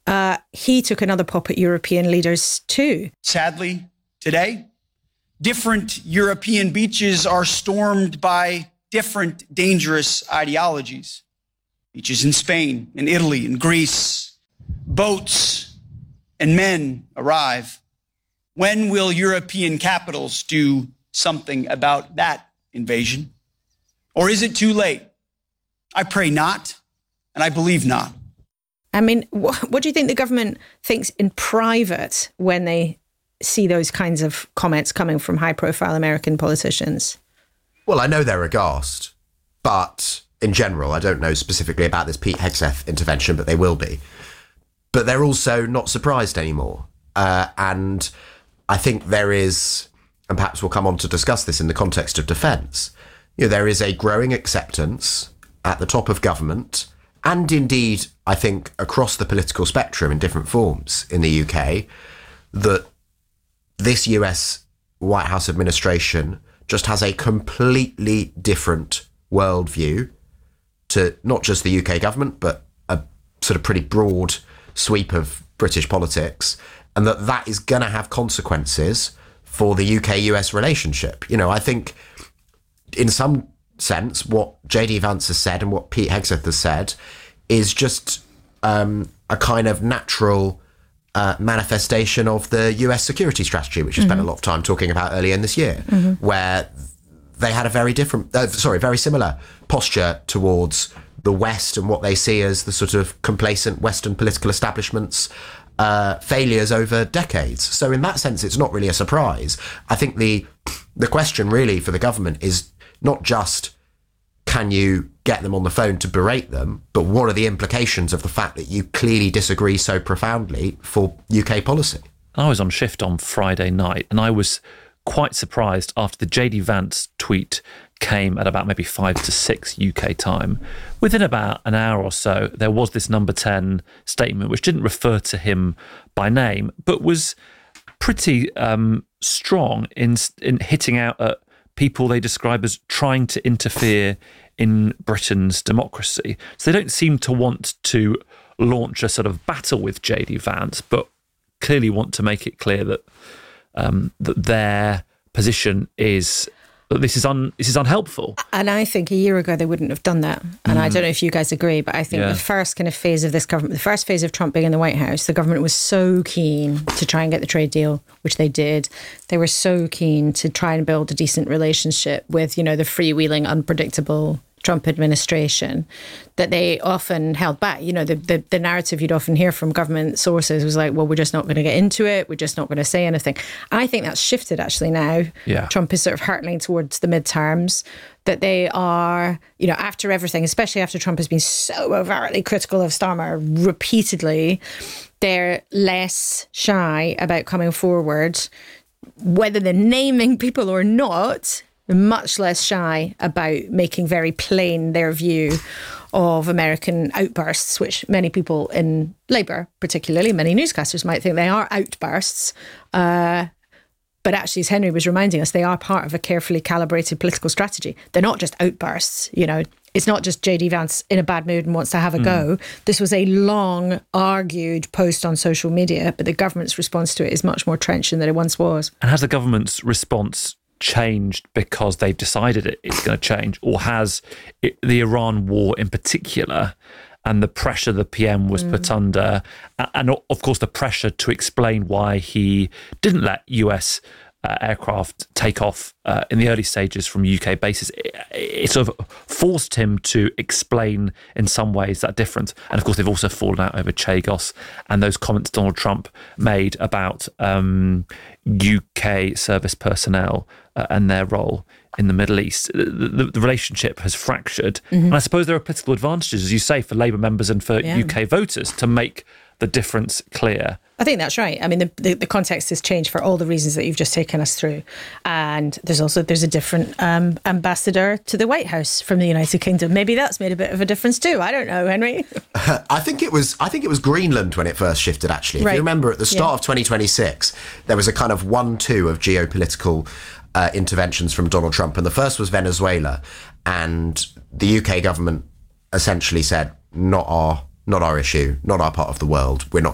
he took another pop at European leaders too. Sadly, today, different European beaches are stormed by different dangerous ideologies. Beaches in Spain, in Italy, in Greece, boats and men arrive. When will European capitals do something about that invasion? Or is it too late? I pray not, and I believe not. I mean, what do you think the government thinks in private when they see those kinds of comments coming from high-profile American politicians? Well, I know they're aghast, but in general, I don't know specifically about this Pete Hegseth intervention, but they will be. But they're also not surprised anymore. And I think there is, and perhaps we'll come on to discuss this in the context of defence, there is a growing acceptance at the top of government, and indeed, I think, across the political spectrum in different forms in the UK, that this US White House administration just has a completely different worldview to not just the UK government, but a sort of pretty broad sweep of British politics, and that is going to have consequences for the UK-US relationship. I think in some sense, what JD Vance has said and what Pete Hegseth has said is just a kind of natural manifestation of the US security strategy, which we spent a lot of time talking about earlier in this year, where they had a very similar posture towards the West and what they see as the sort of complacent Western political establishment's failures over decades. So in that sense, it's not really a surprise. I think the question really for the government is not just can you get them on the phone to berate them, but what are the implications of the fact that you clearly disagree so profoundly for UK policy? I was on shift on Friday night and I was quite surprised after the JD Vance tweet came at about maybe 5 to 6 UK time. Within about an hour or so, there was this number 10 statement, which didn't refer to him by name, but was pretty strong in hitting out at people they describe as trying to interfere in Britain's democracy. So they don't seem to want to launch a sort of battle with JD Vance, but clearly want to make it clear that that their position is that this is unhelpful. And I think a year ago they wouldn't have done that. And I don't know if you guys agree, but I think the first kind of phase of this government, the first phase of Trump being in the White House, the government was so keen to try and get the trade deal, which they did. They were so keen to try and build a decent relationship with, the freewheeling, unpredictable Trump administration, that they often held back. The narrative you'd often hear from government sources was like, well, we're just not going to get into it. We're just not going to say anything. I think that's shifted actually now. Yeah. Trump is sort of hurtling towards the midterms, that they are, after everything, especially after Trump has been so overtly critical of Starmer repeatedly, they're less shy about coming forward, whether they're naming people or not. Much less shy about making very plain their view of American outbursts, which many people in Labour, particularly many newscasters, might think they are outbursts. But actually, as Henry was reminding us, they are part of a carefully calibrated political strategy. They're not just outbursts, It's not just JD Vance in a bad mood and wants to have a go. This was a long, argued post on social media, but the government's response to it is much more trenchant than it once was. And has the government's response changed because they've decided it's going to change, or has the Iran war in particular and the pressure the PM was put under, and of course the pressure to explain why he didn't let US aircraft take off in the early stages from UK bases, it sort of forced him to explain in some ways that difference. And of course they've also fallen out over Chagos and those comments Donald Trump made about UK service personnel and their role in the Middle East. The relationship has fractured. And I suppose there are political advantages, as you say, for Labour members and for UK voters to make the difference clear. I think that's right. I mean, the context has changed for all the reasons that you've just taken us through. And there's a different ambassador to the White House from the United Kingdom. Maybe that's made a bit of a difference too. I don't know, Henry. I think it was Greenland when it first shifted, actually. If you remember, at the start of 2026, there was a kind of 1-2 of geopolitical interventions from Donald Trump. And the first was Venezuela. And the UK government essentially said, not our issue, not our part of the world. We're not